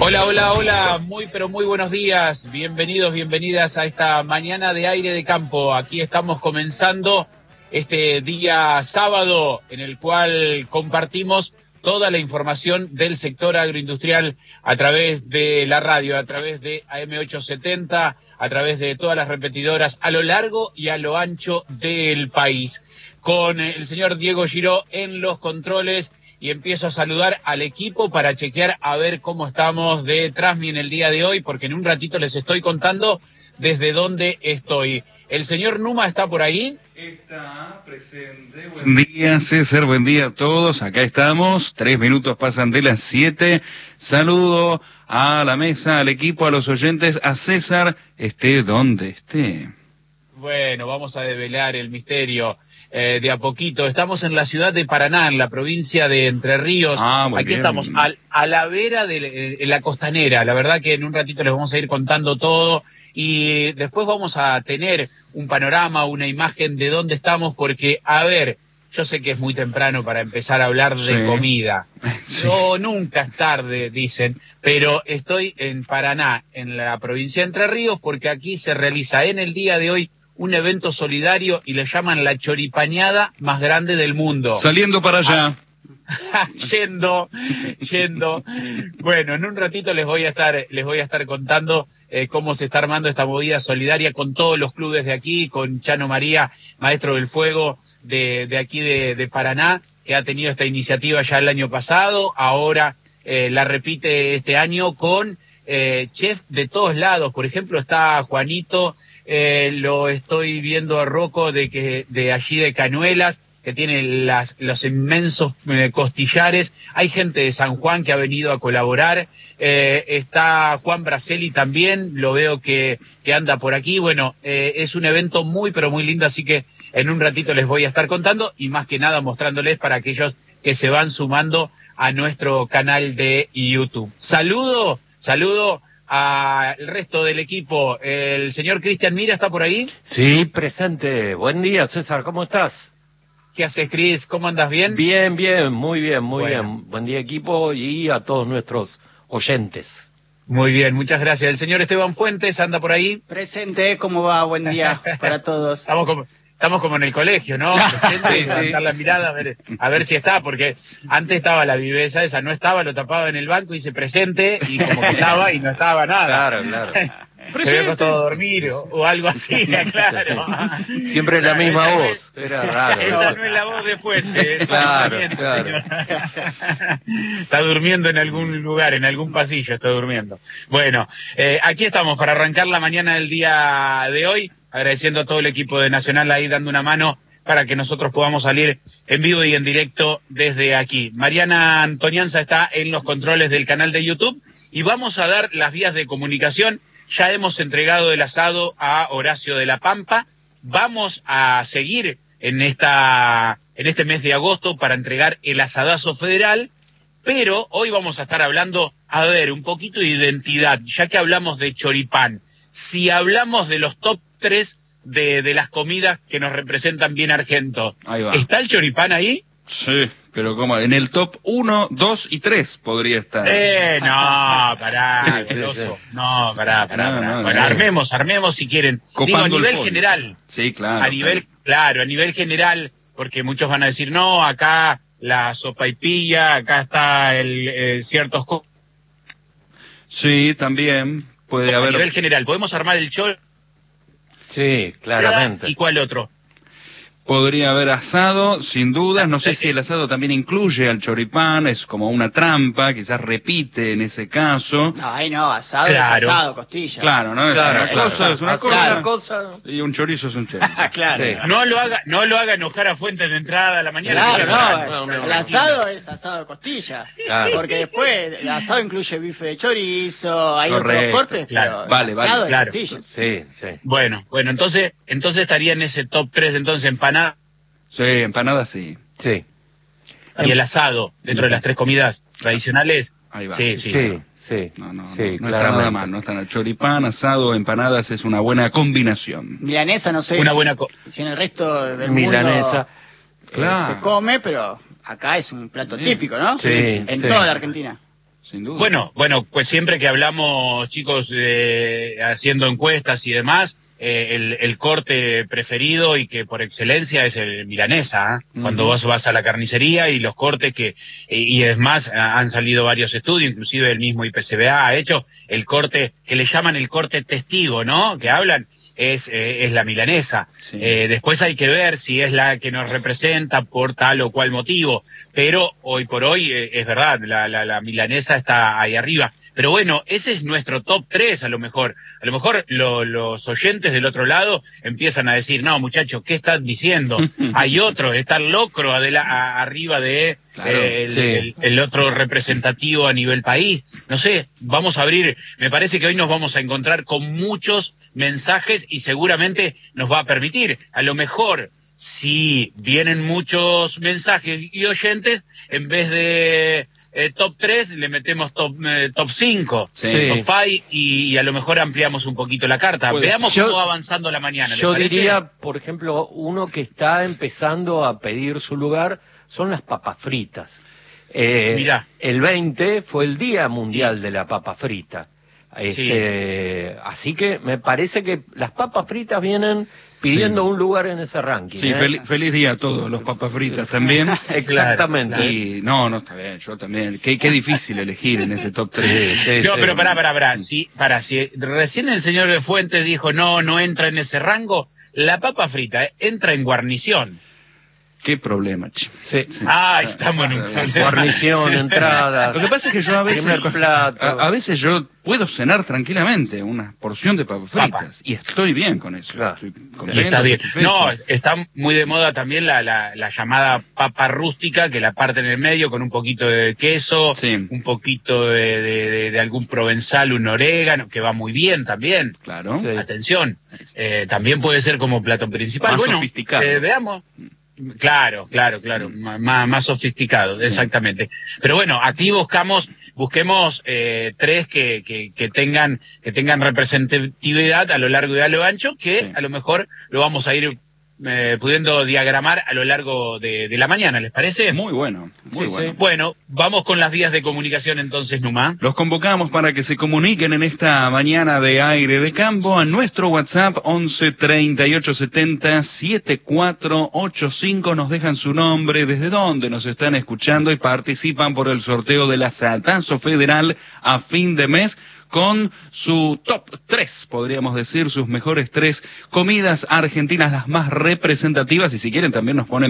Hola, hola, hola, muy pero muy buenos días, bienvenidos, bienvenidas a esta mañana de aire de campo. Aquí estamos comenzando este día sábado en el cual compartimos toda la información del sector agroindustrial a través de la radio, a través de AM870, a través de todas las repetidoras a lo largo y a lo ancho del país. Con el señor Diego Giró en los controles. Y empiezo a saludar al equipo para chequear a ver cómo estamos de Trasmi en el día de hoy, porque en un ratito les estoy contando desde dónde estoy. ¿El señor Numa está por ahí? Está presente. Buen día, César, buen día a todos. Acá estamos, 3 minutos pasan de las 7. Saludo a la mesa, al equipo, a los oyentes, a César, esté donde esté. Bueno, vamos a develar el misterio. De a poquito. Estamos en la ciudad de Paraná, en la provincia de Entre Ríos. Aquí bien. Estamos a la vera de la costanera. La verdad que en un ratito les vamos a ir contando todo y después vamos a tener un panorama, una imagen de dónde estamos, porque, a ver, yo sé que es muy temprano para empezar a hablar de comida. Sí. No, nunca es tarde, dicen, pero estoy en Paraná, en la provincia de Entre Ríos, porque aquí se realiza en el día de hoy un evento solidario y le llaman la choripaneada más grande del mundo. Saliendo para allá. Yendo. Bueno, en un ratito les voy a estar contando cómo se está armando esta movida solidaria con todos los clubes de aquí, con Chano María, maestro del fuego de aquí de Paraná, que ha tenido esta iniciativa ya el año pasado, ahora la repite este año con chef de todos lados. Por ejemplo, está Juanito, lo estoy viendo a Rocco de allí de Cañuelas, que tiene los inmensos costillares. Hay gente de San Juan que ha venido a colaborar. Está Juan Braceli también, lo veo que anda por aquí. Bueno, es un evento muy, pero muy lindo, así que en un ratito les voy a estar contando y más que nada mostrándoles para aquellos que se van sumando a nuestro canal de YouTube. Saludo al resto del equipo. ¿El señor Cristian Mira está por ahí? Sí, presente. Buen día, César, ¿cómo estás? ¿Qué haces, Cris? ¿Cómo andas? ¿Bien? Bien, muy bien. Buen día, equipo, y a todos nuestros oyentes. Muy bien, muchas gracias. ¿El señor Esteban Fuentes anda por ahí? Presente, ¿cómo va? Buen día para todos. Estamos como en el colegio, ¿no? Presente, levantar la mirada a ver si está, porque antes estaba la viveza esa, no estaba, lo tapaba en el banco y dice presente, y como que estaba y no estaba nada. Claro. Se había costado dormir o algo así, claro. Siempre la misma voz, era raro. Esa no es la voz de Fuentes. Claro. Está durmiendo en algún lugar, en algún pasillo está durmiendo. Bueno, aquí estamos para arrancar la mañana del día de hoy, agradeciendo a todo el equipo de Nacional ahí dando una mano para que nosotros podamos salir en vivo y en directo desde aquí. Mariana Antonianza está en los controles del canal de YouTube y vamos a dar las vías de comunicación. Ya hemos entregado el asado a Horacio de la Pampa. Vamos a seguir en este mes de agosto para entregar el asadazo federal, pero hoy vamos a estar hablando, a ver, un poquito de identidad, ya que hablamos de choripán. Si hablamos de los top 3 de las comidas que nos representan bien Argento, ¿está el choripán ahí? Sí, pero como en el top 1, 2 y 3 podría estar. No, pará, celoso. Sí. No, pará. Bueno, armemos si quieren. Digo, a nivel general. Sí, claro. A nivel general, porque muchos van a decir, no, acá la sopaipilla, acá está ciertos... Sí, también puede haber... A nivel general, ¿podemos armar el chor? Sí, claramente. ¿Y cuál otro? Podría haber asado, sin dudas. No sé si el asado también incluye al choripán, es como una trampa, quizás repite en ese caso. No, ahí no, asado es asado, costilla. Claro, ¿no? Es una cosa. Y un chorizo es un chorizo. Claro. Sí. No lo haga enojar a Fuentes de entrada a la mañana. Claro, el asado es asado de costilla. Claro. Porque después el asado incluye bife de chorizo, hay otros cortes, claro. Pero asado de costilla. Sí. Bueno, entonces estaría en ese top 3, entonces empanadas. Sí, empanadas sí. Sí. Y el asado, dentro de las 3 comidas tradicionales. Ahí va. Sí. No está nada mal, no está nada. Choripán, asado, empanadas es una buena combinación. Milanesa, no sé si en el resto del milanesa, mundo se come, pero acá es un plato típico, ¿no? Sí. En toda la Argentina. sin duda. Bueno, pues siempre que hablamos, chicos, haciendo encuestas y demás, el corte preferido y que por excelencia es el milanesa, ¿eh? Cuando vos vas a la carnicería y los cortes y es más, han salido varios estudios, inclusive el mismo IPCBA ha hecho el corte, que le llaman el corte testigo, ¿no? Que hablan, es la milanesa. Sí. Después hay que ver si es la que nos representa por tal o cual motivo, pero hoy por hoy es verdad, la milanesa está ahí arriba. Pero bueno, ese es nuestro top 3 a lo mejor. A lo mejor los oyentes del otro lado empiezan a decir, no, muchachos, ¿qué estás diciendo? Hay otro, está el locro arriba de claro, el otro representativo a nivel país. No sé, vamos a abrir, me parece que hoy nos vamos a encontrar con muchos mensajes y seguramente nos va a permitir. A lo mejor, si vienen muchos mensajes y oyentes, en vez de top 3 le metemos top 5, top 5 y a lo mejor ampliamos un poquito la carta. Veamos cómo va avanzando la mañana. Yo diría, por ejemplo, uno que está empezando a pedir su lugar son las papas fritas. Mirá. El 20 fue el Día Mundial de la Papa Frita. Así que me parece que las papas fritas vienen pidiendo un lugar en ese ranking. Sí, feliz día a todos los papas fritas también. Exactamente. Claro. Y no, está bien, yo también. Qué difícil elegir en ese top 3. No, pero pará. Si recién el señor de Fuentes dijo no entra en ese rango, la papa frita entra en guarnición. Qué problema, chico. Sí. Estamos en un problema. Guarnición, entrada. Lo que pasa es que yo a veces yo puedo cenar tranquilamente una porción de papas fritas y estoy bien con eso. Claro. Y está bien. No, está muy de moda también la llamada papa rústica, que la parte en el medio con un poquito de queso, un poquito de algún provenzal, un orégano, que va muy bien también. Claro. Sí. Atención. También puede ser como plato principal. Más sofisticado. Veamos. Claro, más sofisticado, exactamente. Pero bueno, aquí busquemos 3 que tengan representatividad a lo largo y a lo ancho, que a lo mejor lo vamos a ir pudiendo diagramar a lo largo de la mañana, ¿les parece? Muy bueno, muy bueno. Bueno, vamos con las vías de comunicación entonces, Numa. Los convocamos para que se comuniquen en esta mañana de Aire de Campo a nuestro WhatsApp 11 38 70 7485. Nos dejan su nombre, desde dónde nos están escuchando y participan por el sorteo de la Satazo Federal a fin de mes, con su top 3, podríamos decir, sus mejores 3 comidas argentinas, las más representativas, y si quieren también nos ponen